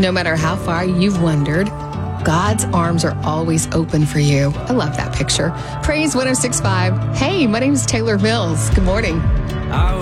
No matter how far you've wandered, God's arms are always open for you. I love that picture. Praise 106.5. Hey, my name is Taylor Mills. Good morning.